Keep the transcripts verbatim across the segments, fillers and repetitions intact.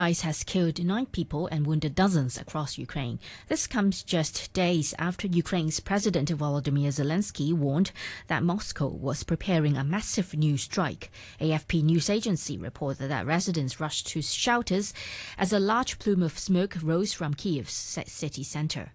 ICE has killed nine people and wounded dozens across Ukraine. This comes just days after Ukraine's President Volodymyr Zelensky warned that Moscow was preparing a massive new strike. A F P news agency reported that residents rushed to shelters as a large plume of smoke rose from Kyiv's city center.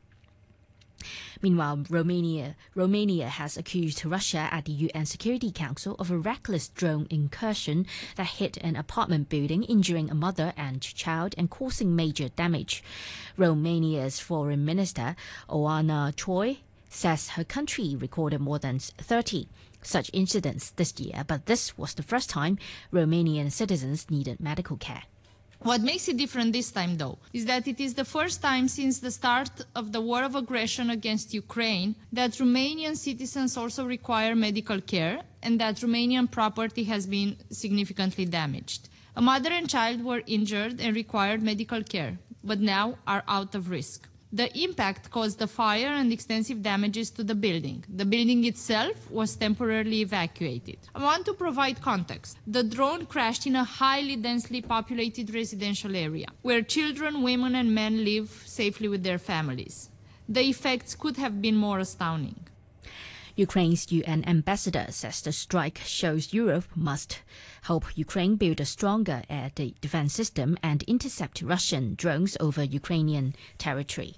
Meanwhile, Romania, Romania has accused Russia at the U N Security Council of a reckless drone incursion that hit an apartment building, injuring a mother and child and causing major damage. Romania's Foreign Minister, Oana Choi, says her country recorded more than thirty such incidents this year, but this was the first time Romanian citizens needed medical care. What makes it different this time, though, is that it is the first time since the start of the war of aggression against Ukraine that Romanian citizens also require medical care and that Romanian property has been significantly damaged. A mother and child were injured and required medical care, but now are out of risk. The impact caused a fire and extensive damages to the building. The building itself was temporarily evacuated. I want to provide context. The drone crashed in a highly densely populated residential area, where children, women and men live safely with their families. The effects could have been more astounding. Ukraine's U N ambassador says the strike shows Europe must help Ukraine build a stronger air defense system and intercept Russian drones over Ukrainian territory.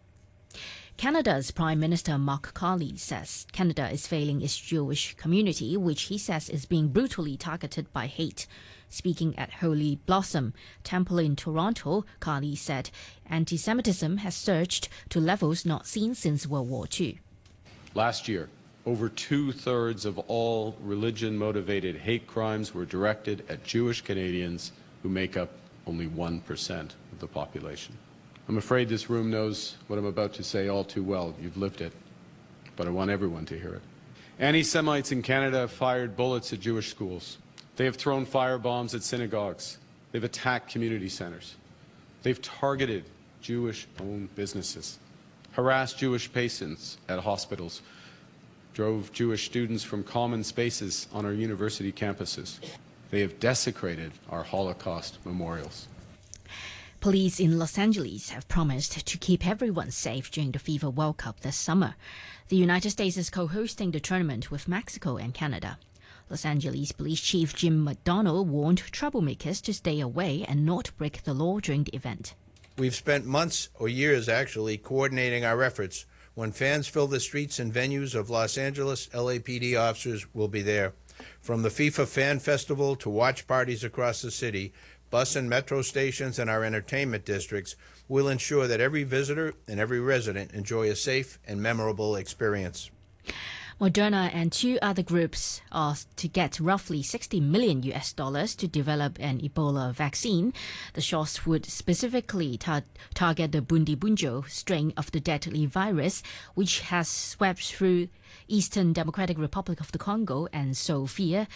Canada's Prime Minister Mark Carney says Canada is failing its Jewish community, which he says is being brutally targeted by hate. Speaking at Holy Blossom Temple in Toronto, Carney said anti-Semitism has surged to levels not seen since World War Two. Last year, over two-thirds of all religion-motivated hate crimes were directed at Jewish Canadians, who make up only one percent of the population. I'm afraid this room knows what I'm about to say all too well. You've lived it, but I want everyone to hear it. Anti-Semites in Canada have fired bullets at Jewish schools. They have thrown firebombs at synagogues. They've attacked community centers. They've targeted Jewish-owned businesses, harassed Jewish patients at hospitals, drove Jewish students from common spaces on our university campuses. They have desecrated our Holocaust memorials. Police in Los Angeles have promised to keep everyone safe during the FIFA World Cup this summer. The United States is co-hosting the tournament with Mexico and Canada. Los Angeles Police Chief Jim McDonnell warned troublemakers to stay away and not break the law during the event. We've spent months or years actually coordinating our efforts. When fans fill the streets and venues of Los Angeles, L A P D officers will be there. From the FIFA Fan Festival to watch parties across the city, bus and metro stations and our entertainment districts will ensure that every visitor and every resident enjoy a safe and memorable experience. Moderna and two other groups are to get roughly sixty million U S dollars to develop an Ebola vaccine. The shots would specifically tar target the Bundibugyo strain of the deadly virus, which has swept through Eastern Democratic Republic of the Congo and Sofia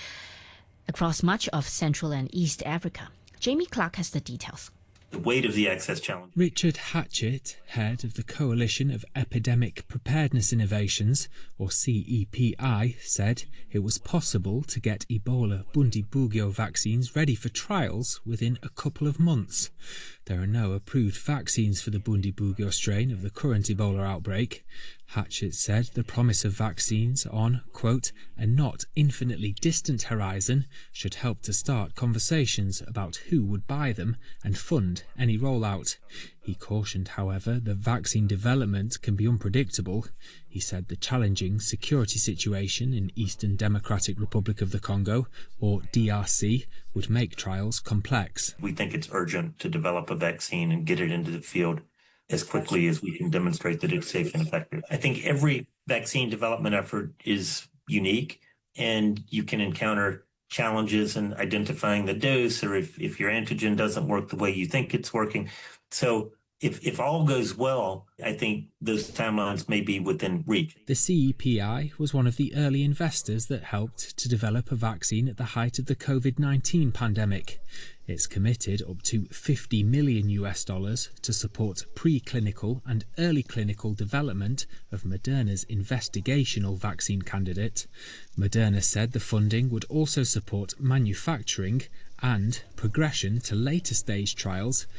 across much of Central and East Africa. Jamie Clark has the details. The weight of the access challenge. Richard Hatchett, head of the Coalition of Epidemic Preparedness Innovations, or C E P I, said it was possible to get Ebola Bundibugyo vaccines ready for trials within a couple of months. There are no approved vaccines for the Bundibugyo strain of the current Ebola outbreak. Hatchett said the promise of vaccines on, quote, a not infinitely distant horizon should help to start conversations about who would buy them and fund any rollout. He cautioned, however, that vaccine development can be unpredictable. He said the challenging security situation in Eastern Democratic Republic of the Congo, or D R C, would make trials complex. We think it's urgent to develop a vaccine and get it into the field as quickly as we can demonstrate that it's safe and effective. I think every vaccine development effort is unique, and you can encounter challenges in identifying the dose, or if, if your antigen doesn't work the way you think it's working. So if, if all goes well, I think those timelines may be within reach. The C E P I was one of the early investors that helped to develop a vaccine at the height of the COVID nineteen pandemic. It's committed up to fifty million U S dollars to support preclinical and early clinical development of Moderna's investigational vaccine candidate. Moderna said the funding would also support manufacturing and progression to later stage trials